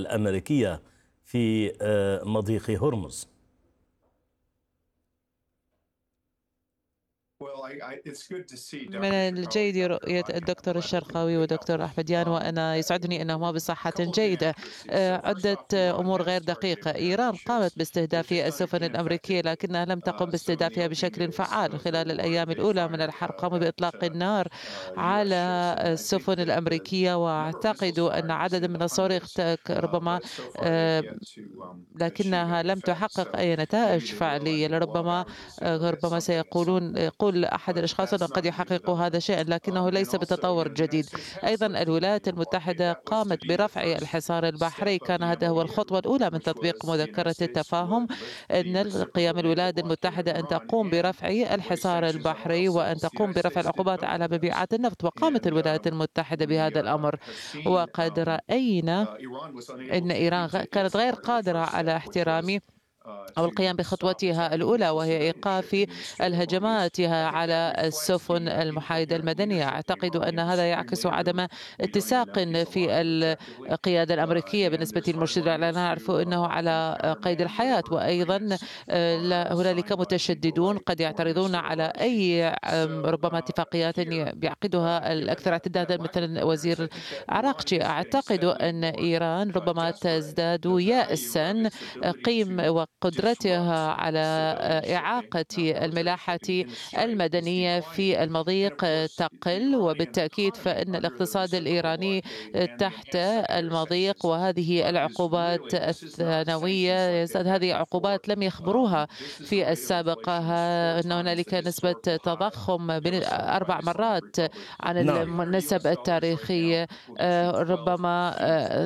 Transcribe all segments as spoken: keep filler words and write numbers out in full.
الأمريكية في مضيق هرمز؟ من الجيد رؤية الدكتور الشرقاوي ودكتور أحمديان، وأنا يسعدني أنهما بصحة جيدة. عدة أمور غير دقيقة. إيران قامت باستهداف السفن الأمريكية لكنها لم تقم باستهدافها بشكل فعال. خلال الأيام الأولى من الحرب قاموا بإطلاق النار على السفن الأمريكية، وأعتقد أن عدد من الصواريخ ربما لكنها لم تحقق أي نتائج فعلية. لربما ربما سيقولون يقول أحد الأشخاص أنه قد يحقق هذا شيء، لكنه ليس بتطور جديد. أيضا الولايات المتحدة قامت برفع الحصار البحري، كان هذا هو الخطوة الأولى من تطبيق مذكرة التفاهم، أن القيام الولايات المتحدة أن تقوم برفع الحصار البحري وأن تقوم برفع العقوبات على مبيعات النفط، وقامت الولايات المتحدة بهذا الأمر. وقد رأينا أن إيران كانت غير قادرة على احترام أو القيام بخطوتها الأولى، وهي إيقاف الهجماتها على السفن المحايدة المدنية. أعتقد أن هذا يعكس عدم اتساق في القيادة الأمريكية بالنسبة للمرشد. لا نعرف أنه على قيد الحياة، وأيضا هنالك متشددون قد يعترضون على أي ربما اتفاقيات يعقدها الأكثر اعتدادا مثل وزير العراقجي. أعتقد أن إيران ربما تزداد يأسا، قيم وقدرتها على إعاقة الملاحة المدنية في المضيق تقل، وبالتأكيد فإن الاقتصاد الإيراني تحت المضيق، وهذه العقوبات الثانوية هذه عقوبات لم يخبروها في السابق، أن هنالك نسبة تضخم أربع مرات عن النسب التاريخية. ربما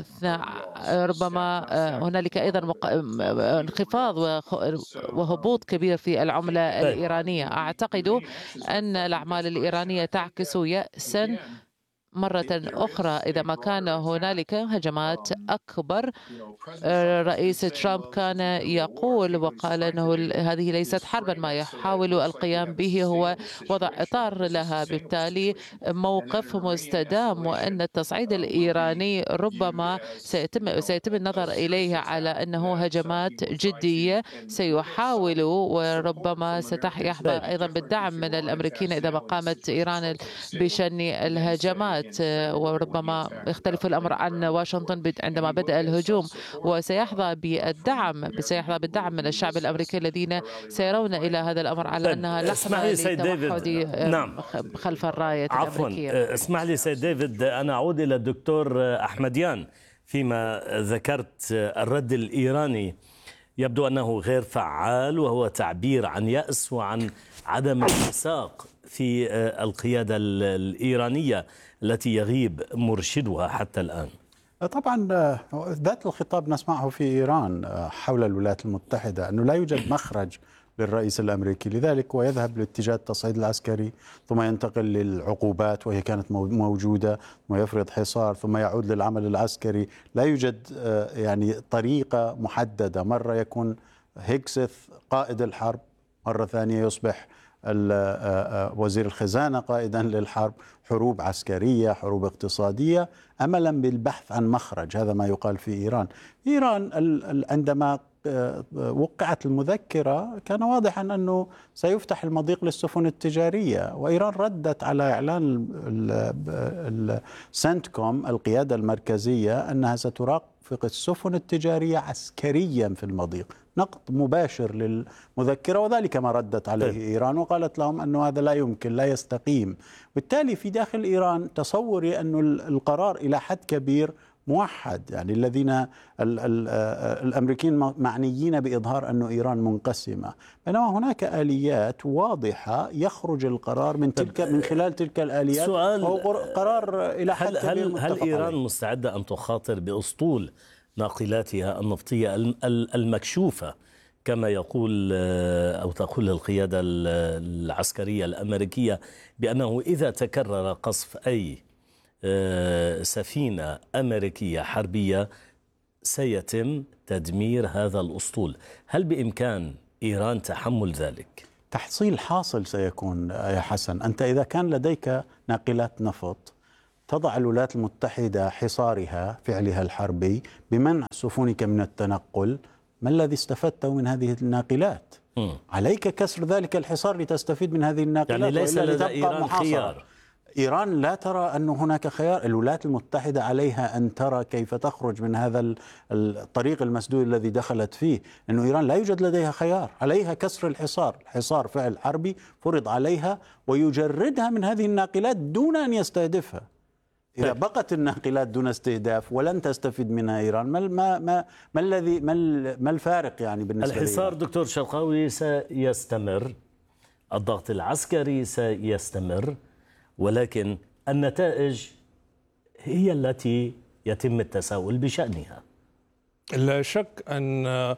ربما هنالك أيضا انخفاض وهبوط كبير في العملة الإيرانية. أعتقد أن الأعمال الإيرانية تعكس يأسا مرة أخرى إذا ما كان هنالك هجمات أكبر. رئيس ترامب كان يقول وقال أنه هذه ليست حربا، ما يحاول القيام به هو وضع إطار لها، بالتالي موقف مستدام، وأن التصعيد الإيراني ربما سيتم سيتم النظر إليه على أنه هجمات جدية سيحاول، وربما سيحظى أيضا بالدعم من الأمريكيين إذا ما قامت إيران بشن الهجمات. وربما يختلف الأمر عن واشنطن عندما بدأ الهجوم، وسيحظى بالدعم سيحظى بالدعم من الشعب الأمريكي الذين سيرون إلى هذا الأمر على أنها لحظة لتوحد نعم. خلف الراية الأمريكية. عفوا اسمح لي سيد ديفيد، أنا أعود إلى الدكتور أحمديان. فيما ذكرت الرد الإيراني يبدو أنه غير فعال، وهو تعبير عن يأس وعن عدم اتساق في القيادة الإيرانية التي يغيب مرشدها حتى الآن. طبعا ذات الخطاب نسمعه في إيران حول الولايات المتحدة أنه لا يوجد مخرج للرئيس الأمريكي، لذلك ويذهب لاتجاه التصعيد العسكري، ثم ينتقل للعقوبات وهي كانت موجودة، ثم يفرض حصار، ثم يعود للعمل العسكري. لا يوجد يعني طريقة محددة. مرة يكون هيكسث قائد الحرب، مرة ثانية يصبح وزير الخزانة قائدا للحرب. حروب عسكرية، حروب اقتصادية، أملا بالبحث عن مخرج. هذا ما يقال في إيران. إيران عندما وقعت المذكرة كان واضحا أنه سيفتح المضيق للسفن التجارية، وإيران ردت على إعلان السنتكوم القيادة المركزية أنها سترافق السفن التجارية عسكريا في المضيق. نقد مباشر للمذكرة، وذلك ما ردت عليه إيران، وقالت لهم أنه هذا لا يمكن، لا يستقيم. بالتالي في داخل إيران تصوري أن القرار إلى حد كبير موحد، يعني الذين ال ال الأمريكيين معنيين بإظهار أن إيران منقسمة، بينما هناك آليات واضحة يخرج القرار من تلك من خلال تلك الآليات. سؤال هو قرار إلى حد هل كبير هل, هل إيران عليه. مستعدة أن تخاطر بأسطول ناقلاتها النفطية المكشوفة كما يقول أو تقول القيادة العسكرية الأمريكية بأنه إذا تكرر قصف أي سفينة أمريكية حربية سيتم تدمير هذا الأسطول؟ هل بإمكان إيران تحمل ذلك؟ تحصيل حاصل سيكون يا حسن. أنت إذا كان لديك ناقلات نفط تضع الولايات المتحدة حصارها فعلها الحربي بمنع سفنك من التنقل، ما الذي استفدته من هذه الناقلات؟ م. عليك كسر ذلك الحصار لتستفيد من هذه الناقلات، يعني ليس لدى إيران خيار. إيران لا ترى أن هناك خيار. الولايات المتحدة عليها أن ترى كيف تخرج من هذا الطريق المسدود الذي دخلت فيه، أن إيران لا يوجد لديها خيار، عليها كسر الحصار. الحصار فعل حربي فرض عليها، ويجردها من هذه الناقلات دون أن يستهدفها. إذا بقت الناقلات دون استهداف ولن تستفيد منها إيران، ما ما ما, ما الذي ما, ما الفارق يعني بالنسبة لإيران؟ الحصار دكتور شرقاوي سيستمر، الضغط العسكري سيستمر، ولكن النتائج هي التي يتم التساؤل بشأنها. لا شك أن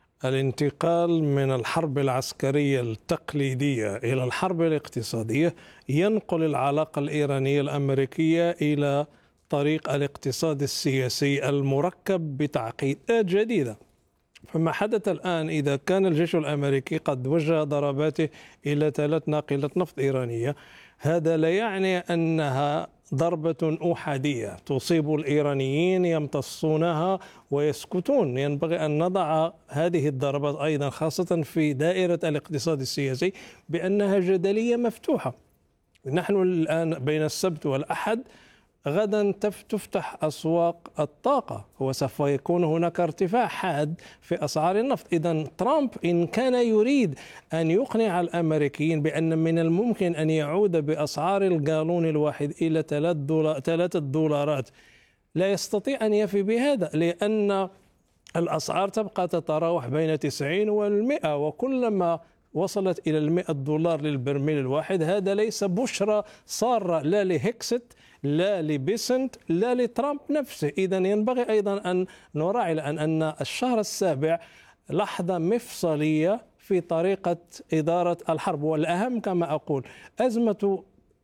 الانتقال من الحرب العسكرية التقليدية إلى الحرب الاقتصادية ينقل العلاقة الإيرانية الأمريكية إلى طريق الاقتصاد السياسي المركب بتعقيدات جديدة. فما حدث الآن، إذا كان الجيش الأمريكي قد وجه ضرباته إلى ثلاث ناقلات نفط إيرانية، هذا لا يعني أنها ضربة أحادية تصيب الإيرانيين يمتصونها ويسكتون. ينبغي أن نضع هذه الضربات أيضا خاصة في دائرة الاقتصاد السياسي بأنها جدلية مفتوحة. نحن الآن بين السبت والأحد غدا تفتح أسواق الطاقة، وسوف يكون هناك ارتفاع حاد في أسعار النفط. إذن ترامب إن كان يريد أن يقنع الأمريكيين بأن من الممكن أن يعود بأسعار الجالون الواحد إلى ثلاثة دولارات، لا يستطيع أن يفي بهذا، لأن الأسعار تبقى تتراوح بين تسعين والمئة، وكلما وصلت إلى المئة دولار للبرميل الواحد هذا ليس بشرى سارة لا لهيكست لا لبيسنت لا لترامب نفسه. إذا ينبغي أيضا أن نراعي الآن أن الشهر السابع لحظة مفصلية في طريقة إدارة الحرب، والأهم كما أقول أزمة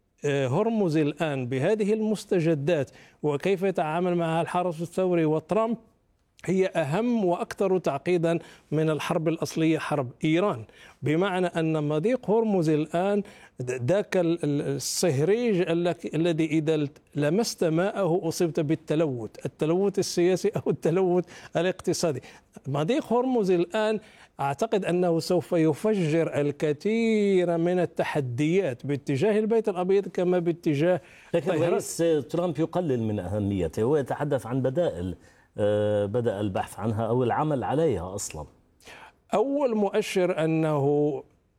هرمز الآن بهذه المستجدات وكيف يتعامل معها الحرس الثوري وترامب هي أهم وأكثر تعقيدا من الحرب الأصلية حرب إيران، بمعنى أن مضيق هرمز الآن ذاك الصهريج الذي إذا لمست ماءه أصبت بالتلوث، التلوث السياسي أو التلوث الاقتصادي. مضيق هرمز الآن أعتقد أنه سوف يفجر الكثير من التحديات باتجاه البيت الأبيض كما باتجاه، لكن الرئيس ترامب يقلل من أهميته ويتحدث عن بدائل بدأ البحث عنها أو العمل عليها أصلا. أول مؤشر أنه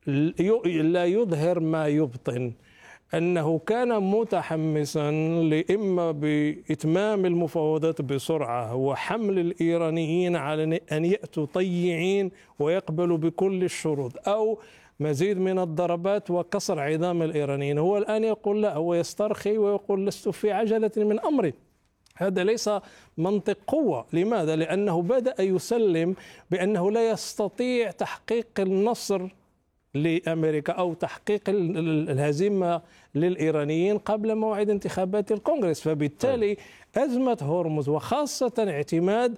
لا يظهر ما يبطن أنه كان متحمسا لإما بإتمام المفاوضات بسرعة وحمل الإيرانيين على أن يأتوا طيعين ويقبلوا بكل الشروط، أو مزيد من الضربات وكسر عظام الإيرانيين. هو الآن يقول لا، هو يسترخي ويقول لست في عجلة من أمري. هذا ليس منطق قوة. لماذا؟ لأنه بدأ يسلم بأنه لا يستطيع تحقيق النصر لأمريكا أو تحقيق الهزيمة للإيرانيين قبل موعد انتخابات الكونغرس. فبالتالي أزمة هرمز وخاصة اعتماد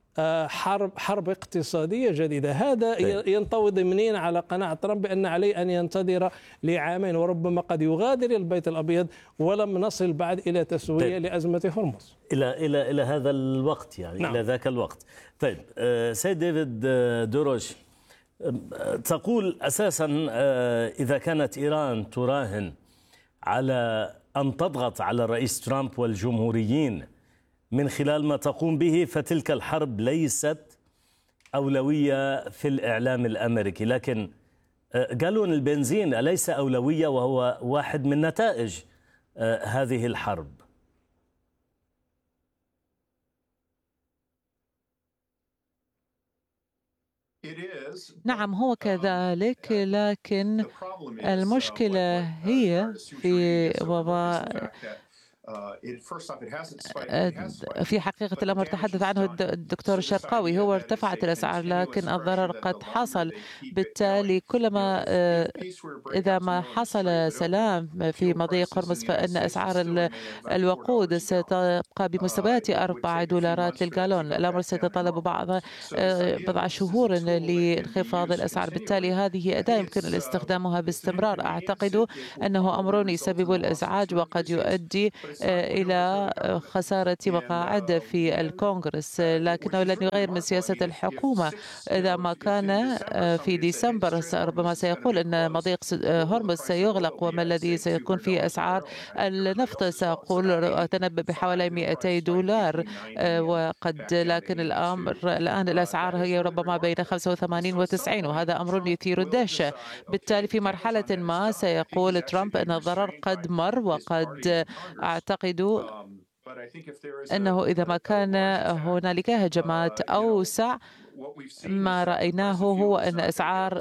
حرب حرب اقتصادية جديدة، هذا ينطوي ضمنيا على قناعة ترامب بأن عليه أن ينتظر لعامين وربما قد يغادر البيت الأبيض ولم نصل بعد إلى تسوية طيب. لأزمة هرمز إلى إلى إلى هذا الوقت يعني نعم. إلى ذاك الوقت. طيب سيد ديفيد دوروش، تقول أساسا إذا كانت إيران تراهن على أن تضغط على الرئيس ترامب والجمهوريين من خلال ما تقوم به، فتلك الحرب ليست أولوية في الإعلام الأمريكي. لكن جالون البنزين أليس أولوية وهو واحد من نتائج هذه الحرب؟ نعم هو كذلك، لكن المشكلة هي في وضع في حقيقة الأمر تحدث عنه الدكتور الشرقاوي، هو ارتفعت الأسعار لكن الضرر قد حصل. بالتالي كلما إذا ما حصل سلام في مضيق هرمز فإن أسعار الوقود ستبقى بمستويات أربع دولارات للجالون. الأمر سيتطلب بعض بضع شهور لانخفاض الأسعار. بالتالي هذه أداة يمكن استخدامها باستمرار. أعتقد أنه أمر يسبب الإزعاج وقد يؤدي إلى خسارة مقاعد في الكونغرس، لكنه لن يغير من سياسة الحكومة. إذا ما كان في ديسمبر ربما سيقول أن مضيق هرمز سيغلق، وما الذي سيكون في أسعار النفط؟ سأقول أتنبأ بحوالي مئتي دولار، وقد لكن الأمر الآن الأسعار هي ربما بين خمسة وثمانين وتسعين، وهذا أمر يثير الدهشة. بالتالي في مرحلة ما سيقول ترامب أن الضرر قد مر، وقد أعتقد أنه إذا ما كان هنالك هجمات أوسع، ما رأيناه هو أن أسعار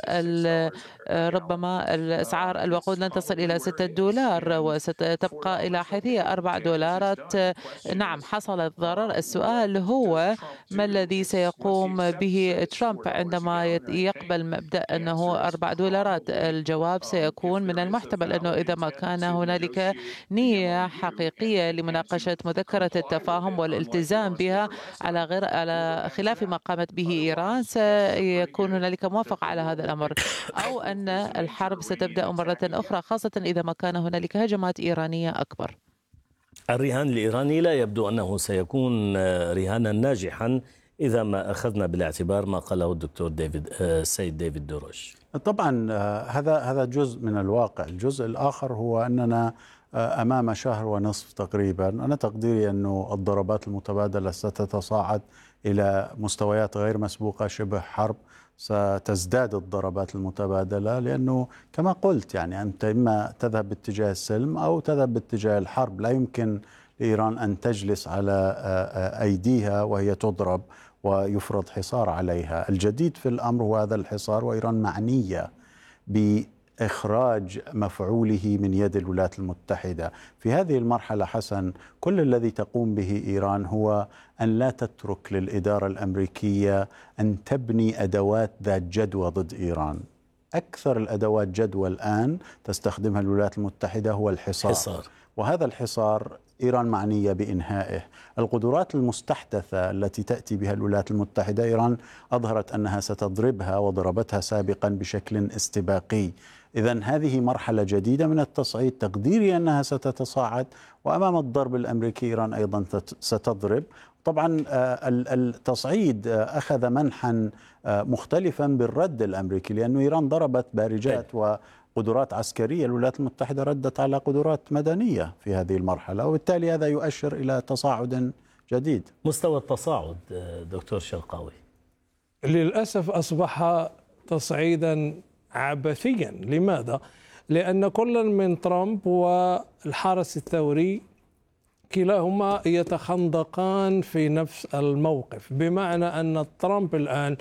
ربما الأسعار الوقود لن تصل إلى ستة دولار وستبقى إلى حيثية أربع دولارات. نعم حصل الضرر. السؤال هو ما الذي سيقوم به ترامب عندما يقبل مبدأ أنه أربع دولارات؟ الجواب سيكون من المحتمل أنه إذا ما كان هنالك نية حقيقية لمناقشة مذكرة التفاهم والالتزام بها على غير على خلاف ما قامت به إيران، سيكون هنالك موافقة على هذا الأمر، أو أن الحرب ستبدأ مرة أخرى، خاصة إذا ما كان هنالك هجمات إيرانية أكبر. الرهان الإيراني لا يبدو أنه سيكون رهانا ناجحا إذا ما أخذنا بالاعتبار ما قاله الدكتور ديفيد السيد ديفيد دوروش. طبعا هذا هذا جزء من الواقع. الجزء الآخر هو أننا أمام شهر ونصف تقريبا. أنا تقديري أنه الضربات المتبادلة ستتصاعد إلى مستويات غير مسبوقة، شبه حرب. ستزداد الضربات المتبادلة لأنه كما قلت يعني أنت إما تذهب باتجاه السلم أو تذهب باتجاه الحرب. لا يمكن لإيران أن تجلس على أيديها وهي تضرب ويفرض حصار عليها. الجديد في الأمر هو هذا الحصار، وإيران معنية بإخراج مفعوله من يد الولايات المتحدة. في هذه المرحلة حسن، كل الذي تقوم به إيران هو أن لا تترك للإدارة الأمريكية أن تبني أدوات ذات جدوى ضد إيران. أكثر الأدوات جدوى الآن تستخدمها الولايات المتحدة هو الحصار حصار. وهذا الحصار إيران معنية بإنهائه. القدرات المستحدثة التي تأتي بها الولايات المتحدة، إيران أظهرت أنها ستضربها وضربتها سابقا بشكل استباقي. إذن هذه مرحلة جديدة من التصعيد، تقديري أنها ستتصاعد، وأمام الضرب الأمريكي إيران أيضا ستضرب. طبعا التصعيد أخذ منحا مختلفا بالرد الأمريكي، لأن إيران ضربت بارجات وقدرات عسكرية، الولايات المتحدة ردت على قدرات مدنية في هذه المرحلة، وبالتالي هذا يؤشر إلى تصاعد جديد. مستوى التصاعد دكتور شرقاوي للأسف أصبح تصعيدا عبثيا. لماذا؟ لأن كل من ترامب والحرس الثوري كلاهما يتخندقان في نفس الموقف، بمعنى أن ترامب الآن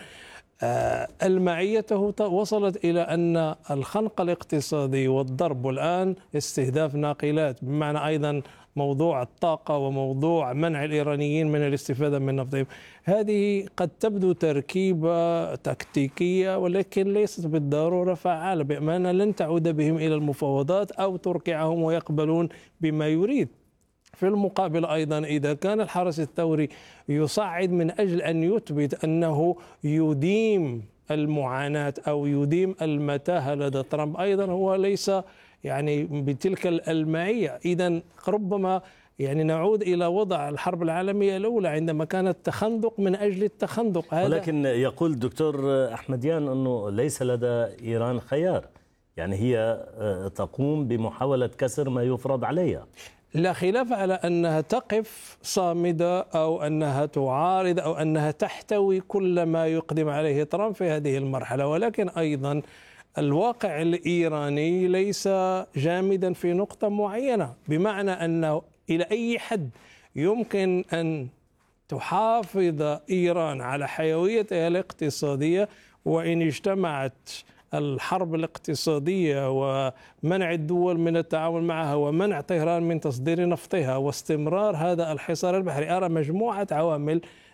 المعيته وصلت إلى أن الخنق الاقتصادي والضرب الآن استهداف ناقلات، بمعنى أيضا موضوع الطاقة وموضوع منع الإيرانيين من الاستفادة من نفطهم. هذه قد تبدو تركيبة تكتيكية، ولكن ليست بالضرورة فعالة، بأمانة لن تعود بهم إلى المفاوضات أو تركعهم ويقبلون بما يريد. في المقابل أيضا إذا كان الحرس الثوري يصعد من أجل أن يثبت أنه يديم المعاناة أو يديم المتاهة لدى ترامب، أيضا هو ليس يعني بتلك المعية. إذن ربما يعني نعود إلى وضع الحرب العالمية الأولى عندما كان التخندق من أجل التخندق. هذا ولكن يقول الدكتور أحمديان أنه ليس لدى إيران خيار، يعني هي تقوم بمحاولة كسر ما يفرض عليها. لا خلاف على أنها تقف صامدة أو أنها تعارض أو أنها تحتوي كل ما يقدم عليه ترامب في هذه المرحلة، ولكن أيضا الواقع الإيراني ليس جامدا في نقطة معينة، بمعنى أنه إلى أي حد يمكن أن تحافظ إيران على حيويتها الاقتصادية، وإن اجتمعت الحرب الاقتصادية ومنع الدول من التعامل معها ومنع طهران من تصدير نفطها واستمرار هذا الحصار البحري، أرى مجموعة عوامل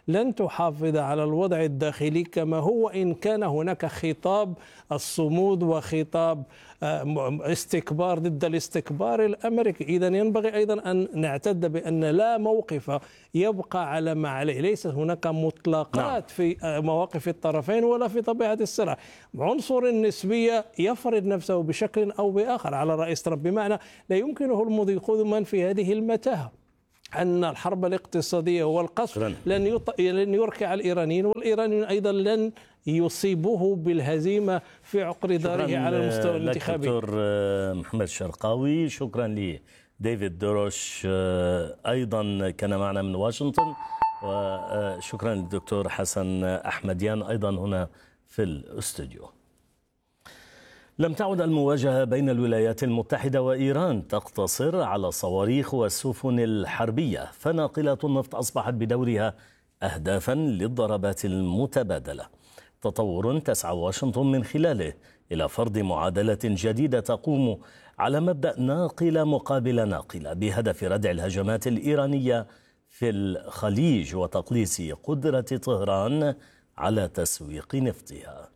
لن تحافظ على الوضع الداخلي كما هو، إن كان هناك خطاب الصمود وخطاب استكبار ضد الاستكبار الأمريكي. إذن ينبغي أيضا أن نعتد بأن لا موقف يبقى على ما عليه، ليس هناك مطلقات في مواقف الطرفين ولا في طبيعة الصراع. عنصر النسبية يفرض نفسه بشكل أو بآخر على رئيس ترامب، بمعنى لا يمكنه المضي قدما في هذه المتاهة، أن الحرب الاقتصادية والقصف لن, يط... لن يركع الإيرانيين، والإيرانيين أيضا لن يصيبوه بالهزيمة في عقر داره على المستوى الانتخابي. دكتور محمد الشرقاوي، شكرا لي. ديفيد دروش أيضا كان معنا من واشنطن، وشكرا للدكتور حسن أحمديان أيضا هنا في الاستوديو. لم تعد المواجهة بين الولايات المتحدة وإيران تقتصر على الصواريخ والسفن الحربية، فناقلات النفط أصبحت بدورها أهدافا للضربات المتبادلة، تطور تسعى واشنطن من خلاله إلى فرض معادلة جديدة تقوم على مبدأ ناقلة مقابل ناقلة، بهدف ردع الهجمات الإيرانية في الخليج وتقليص قدرة طهران على تسويق نفطها.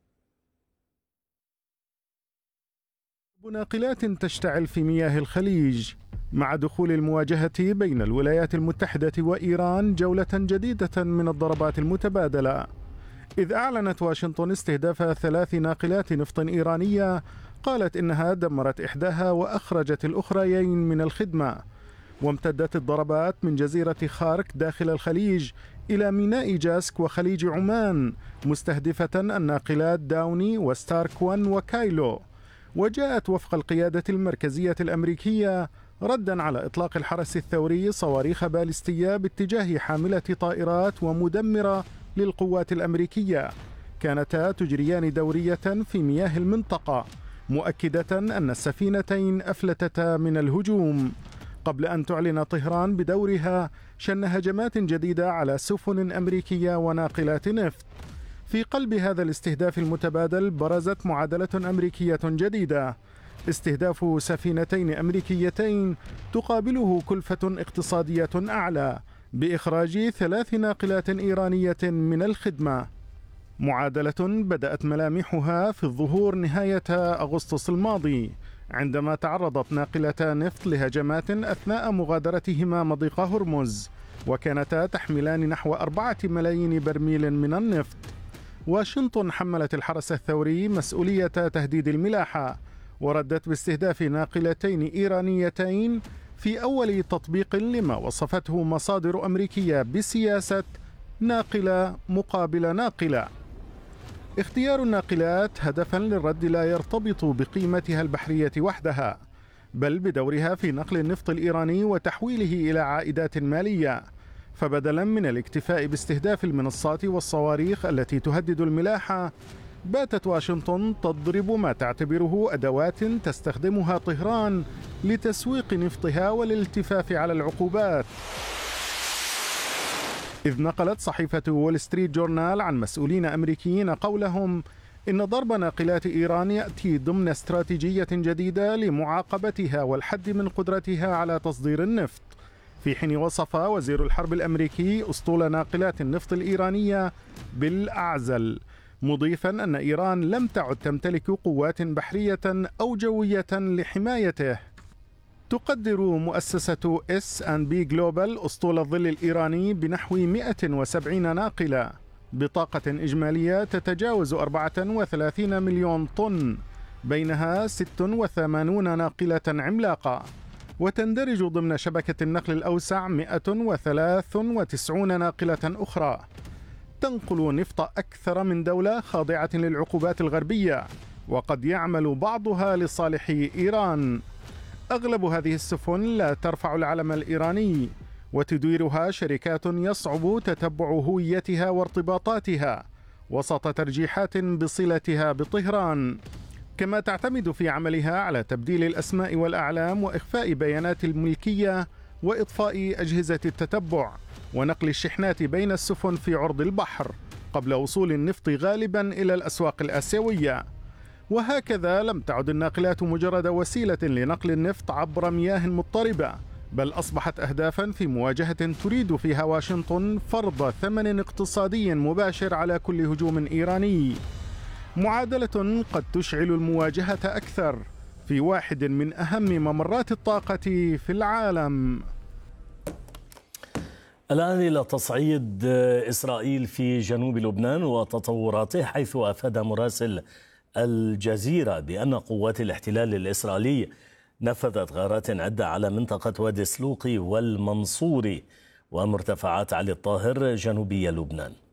ناقلات تشتعل في مياه الخليج مع دخول المواجهة بين الولايات المتحدة وإيران جولة جديدة من الضربات المتبادلة، إذ أعلنت واشنطن استهداف ثلاث ناقلات نفط إيرانية قالت إنها دمرت إحداها وأخرجت الأخريين من الخدمة. وامتدت الضربات من جزيرة خارك داخل الخليج إلى ميناء جاسك وخليج عمان، مستهدفة الناقلات داوني وستارك ون وكايلو. وجاءت وفق القيادة المركزية الأمريكية ردا على إطلاق الحرس الثوري صواريخ باليستية باتجاه حاملة طائرات ومدمرة للقوات الأمريكية، كانتا تجريان دورية في مياه المنطقة، مؤكدة أن السفينتين أفلتتا من الهجوم، قبل أن تعلن طهران بدورها شن هجمات جديدة على سفن أمريكية وناقلات نفط. في قلب هذا الاستهداف المتبادل برزت معادلة أمريكية جديدة، استهداف سفينتين أمريكيتين تقابله كلفة اقتصادية أعلى بإخراج ثلاث ناقلات إيرانية من الخدمة. معادلة بدأت ملامحها في الظهور نهاية أغسطس الماضي، عندما تعرضت ناقلتا نفط لهجمات أثناء مغادرتهما مضيق هرمز، وكانتا تحملان نحو أربعة ملايين برميل من النفط. واشنطن حملت الحرس الثوري مسؤولية تهديد الملاحة، وردت باستهداف ناقلتين إيرانيتين في أول تطبيق لما وصفته مصادر أمريكية بسياسة ناقلة مقابل ناقلة. اختيار الناقلات هدفا للرد لا يرتبط بقيمتها البحرية وحدها، بل بدورها في نقل النفط الإيراني وتحويله إلى عائدات مالية. فبدلا من الاكتفاء باستهداف المنصات والصواريخ التي تهدد الملاحة، باتت واشنطن تضرب ما تعتبره أدوات تستخدمها طهران لتسويق نفطها والالتفاف على العقوبات. إذ نقلت صحيفة وول ستريت جورنال عن مسؤولين أمريكيين قولهم إن ضرب ناقلات إيران يأتي ضمن استراتيجية جديدة لمعاقبتها والحد من قدرتها على تصدير النفط، في حين وصف وزير الحرب الأمريكي أسطول ناقلات النفط الإيرانية بالأعزل، مضيفا أن إيران لم تعد تمتلك قوات بحرية أو جوية لحمايته. تقدر مؤسسة إس أند بي جلوبال أسطول الظل الإيراني بنحو مئة وسبعين ناقلة بطاقة إجمالية تتجاوز أربعة وثلاثين مليون طن، بينها ستة وثمانين ناقلة عملاقة، وتندرج ضمن شبكة النقل الأوسع مئة وثلاثة وتسعين ناقلة أخرى تنقل نفط أكثر من دولة خاضعة للعقوبات الغربية، وقد يعمل بعضها لصالح إيران. أغلب هذه السفن لا ترفع العلم الإيراني، وتديرها شركات يصعب تتبع هويتها وارتباطاتها وسط ترجيحات بصلتها بطهران، كما تعتمد في عملها على تبديل الأسماء والأعلام وإخفاء بيانات الملكية وإطفاء أجهزة التتبع ونقل الشحنات بين السفن في عرض البحر قبل وصول النفط غالبا إلى الأسواق الآسيوية. وهكذا لم تعد الناقلات مجرد وسيلة لنقل النفط عبر مياه مضطربة، بل أصبحت أهدافا في مواجهة تريد فيها واشنطن فرض ثمن اقتصادي مباشر على كل هجوم إيراني، معادلة قد تشعل المواجهة أكثر في واحد من أهم ممرات الطاقة في العالم. الآن إلى تصعيد إسرائيل في جنوب لبنان وتطوراته، حيث أفاد مراسل الجزيرة بأن قوات الاحتلال الإسرائيلي نفذت غارات عدة على منطقة وادي السلوقي والمنصوري ومرتفعات علي الطاهر جنوبي لبنان.